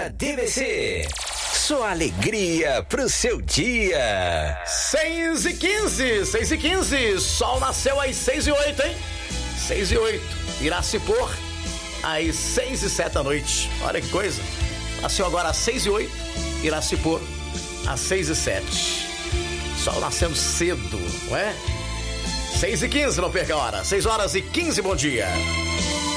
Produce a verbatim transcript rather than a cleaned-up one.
Manhã D B C. Sua alegria pro seu dia. seis e quinze, seis e quinze. Sol nasceu às seis e oito, hein? seis e oito. Irá se pôr às seis e sete da noite. Olha que coisa. Nasceu agora às seis e oito. Irá se pôr às seis e sete. Sol nascendo cedo, não é? seis e quinze, não perca a hora. seis horas e quinze, bom dia.